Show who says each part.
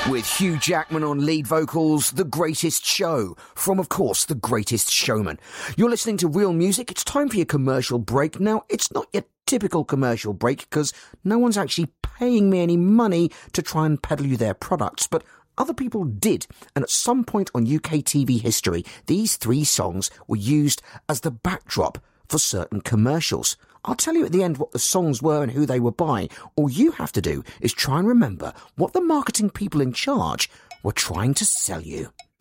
Speaker 1: With Hugh Jackman on lead vocals, The Greatest Show, from, of course, The Greatest Showman. You're listening to Real Music. It's time for your commercial break. Now, it's not your typical commercial break because no one's actually paying me any money to try and peddle you their products, but other people did, and at some point on UK TV history, these three songs were used as the backdrop for certain commercials. I'll tell you at the end what the songs were and who they were by. All you have to do is try and remember what the marketing people in charge were trying to sell you.